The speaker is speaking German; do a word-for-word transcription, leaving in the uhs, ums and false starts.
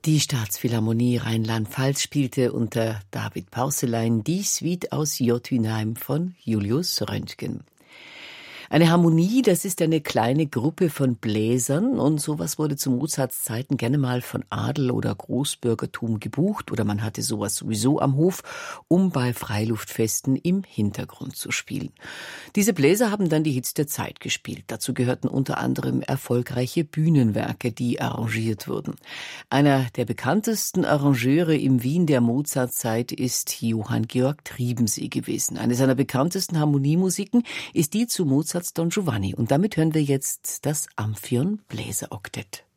Die Staatsphilharmonie Rheinland-Pfalz spielte unter David Pauselein die Suite aus Jotunheim von Julius Röntgen. Eine Harmonie, das ist eine kleine Gruppe von Bläsern und sowas wurde zu Mozarts Zeiten gerne mal von Adel oder Großbürgertum gebucht oder man hatte sowas sowieso am Hof, um bei Freiluftfesten im Hintergrund zu spielen. Diese Bläser haben dann die Hits der Zeit gespielt. Dazu gehörten unter anderem erfolgreiche Bühnenwerke, die arrangiert wurden. Einer der bekanntesten Arrangeure im Wien der Mozartzeit ist Johann Georg Triebensee gewesen. Eine seiner bekanntesten Harmoniemusiken ist die zu Mozart Don Giovanni. Und damit hören wir jetzt das Amphion Bläseroktett.